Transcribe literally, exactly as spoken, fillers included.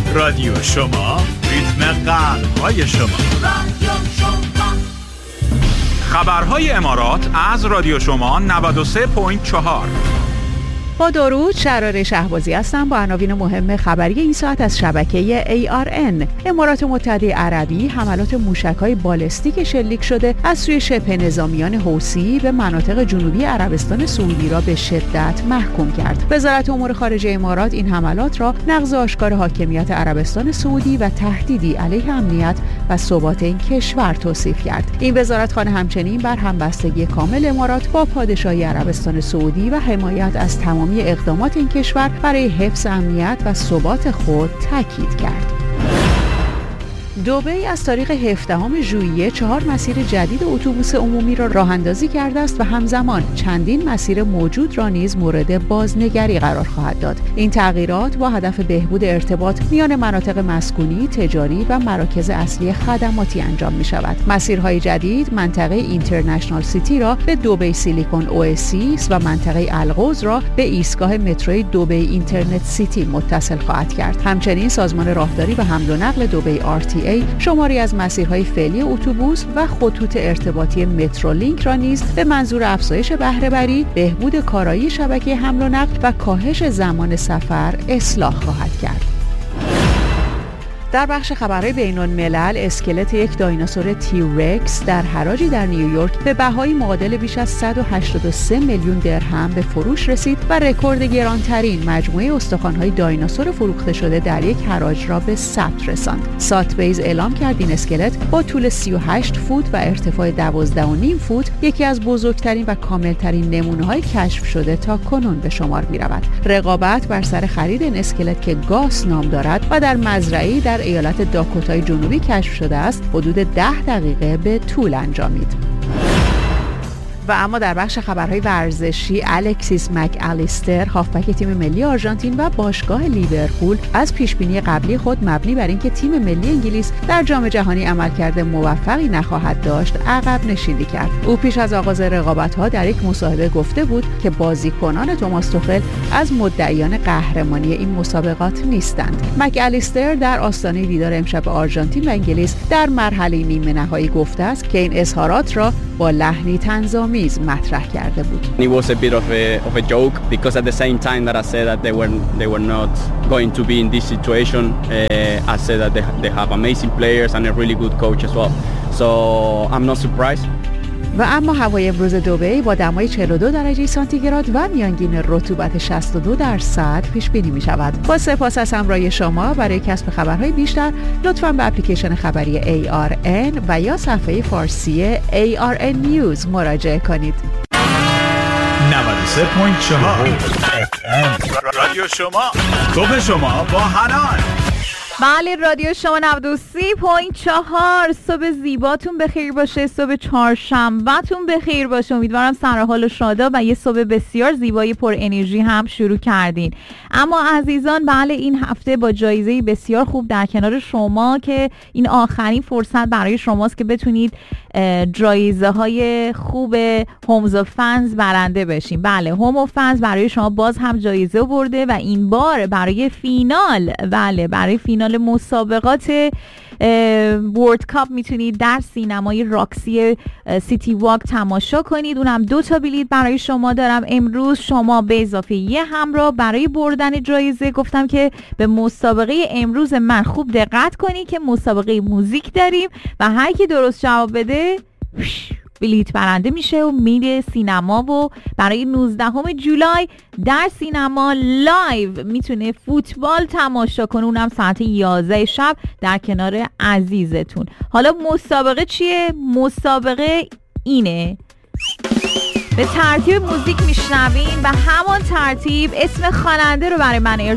رادیو شما، ریتم قلب‌های شما. رادیو شما. خبرهای امارات از رادیو شما نود و سه ممیز چهار. با درود، شراره شهبازی هستم با عناوین مهم خبری این ساعت از شبکه ای آر ان. امارات متحده عربی حملات موشک‌های بالستیک شلیک شده از سوی شبه نظامیان حوثی به مناطق جنوبی عربستان سعودی را به شدت محکوم کرد. وزارت امور خارجه امارات این حملات را نقض آشکار حاکمیت عربستان سعودی و تهدیدی علیه امنیت و ثبات این کشور توصیف کرد. این وزارتخانه همچنین بر همبستگی کامل امارات با پادشاهی عربستان سعودی و حمایت از تمام اقدامات این کشور برای حفظ امنیت و ثبات خود تاکید کرد. دبی از تاریخ هفدهم ژوئیه چهار مسیر جدید اتوبوس عمومی را راه اندازی کرده است و همزمان چندین مسیر موجود را نیز مورد بازنگری قرار خواهد داد. این تغییرات با هدف بهبود ارتباط میان مناطق مسکونی، تجاری و مراکز اصلی خدماتی انجام می شود. مسیرهای جدید منطقه اینترنشنال سیتی را به دبی سیلیکون اواسیس و منطقه القدس را به ایستگاه متروی دبی اینترنت سیتی متصل خواهد کرد. همچنین سازمان راهداری و حمل و نقل دبی آر تی ای شماری از مسیرهای فعلی اتوبوس و خطوط ارتباطی مترولینک را نیز به منظور افزایش بهره‌وری، بهبود کارایی شبکه حمل و نقل و کاهش زمان سفر اصلاح خواهد کرد. در بخش خبرهای بین‌الملل، اسکلت یک دایناسور تیرکس در حراجی در نیویورک به بهای معادل بیش از صد و هشتاد و سه میلیون درهم به فروش رسید و رکورد گرانترین مجموعه استخوان‌های دایناسور فروخته شده در یک حراج را به ثبت رساند. ساتبیز اعلام کرد این اسکلت با طول سی و هشت فوت و ارتفاع دوازده و نیم فوت یکی از بزرگترین و کاملترین نمونه‌های کشف شده تا کنون به شمار می‌رود. رقابت بر سر خرید این اسکلت که گاس نام دارد و در مزرعه‌ای در ایالت داکوتای جنوبی کشف شده است، حدود ده دقیقه به طول انجامید. و اما در بخش خبرهای ورزشی، الکسیس مک الیستر هافبک تیم ملی آرژانتین و باشگاه لیورپول از پیشبینی قبلی خود مبنی بر اینکه تیم ملی انگلیس در جام جهانی عملکرد موفقی نخواهد داشت عقب نشینی کرد. او پیش از آغاز رقابت‌ها در یک مصاحبه گفته بود که بازیکنان توماس توخل از مدعیان قهرمانی این مسابقات نیستند. مک الیستر در آستانه دیدار امشب آرژانتین و انگلیس در مرحله نیمه نهایی گفته است که این اظهارات را با لحنی طنزآمیز مطرح کرده بود. It was a bit of a of a joke because at the same time that I said that they were they were not going to be in this situation, uh, I said that they they have amazing players and a really good coach as well. So I'm not surprised. و اما هوای امروز دبی با دمای چهل و دو درجه سانتیگراد و میانگین رطوبت شصت و دو درصد پیش بینی می شود. با سپاس از همراهی شما. برای کسب خبرهای بیشتر لطفاً به اپلیکیشن خبری ای آر ان و یا صفحه فارسی ای آر ان نیوز مراجعه کنید. نود و سه ممیز چهار رادیو شما، صبح شما با حنان. بله، رادیو شما نود و سه ممیز چهار. صبح زیباتون بخیر باشه، صبح چهارشنبه‌تون بخیر باشه. امیدوارم سر حال و شادا و یه صبح بسیار زیبای پر انرژی هم شروع کردین. اما عزیزان، بله این هفته با جایزه بسیار خوب در کنار شما که این آخرین فرصت برای شماست که بتونید جایزه های خوب هومز و فنز برنده بشین. بله، هوم و فنز برای شما باز هم جایزه برده و این بار برای فینال، بله برای فینال مسابقات ورلد کاپ میتونید در سینمای راکسی سیتی واک تماشا کنید. اونم دو تا بلیت برای شما دارم امروز. شما به اضافه یه همراه برای بردن جایزه گفتم که به مسابقه امروز من خوب دقت کنید که مسابقه موزیک داریم و هر کی درست جواب بده بلیت برنده میشه و میره سینما و برای نوزدهم جولای در سینما لایو میتونه فوتبال تماشا کنه، اونم ساعت یازده شب در کنار عزیزتون. حالا مسابقه چیه؟ مسابقه اینه، به ترتیب موزیک میشنوین و همان ترتیب اسم خواننده رو برای من